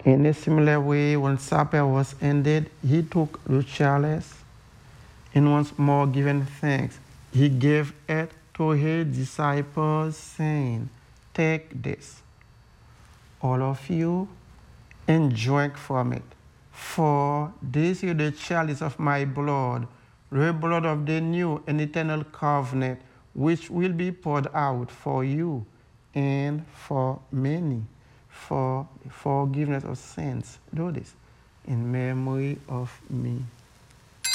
In a similar way, when supper was ended, he took the chalice, and once more giving thanks, he gave it to his disciples, saying, "Take this, all of you, and drink from it. For this is the chalice of my blood, the blood of the new and eternal covenant, which will be poured out for you and for many for the forgiveness of sins." Do this in memory of me.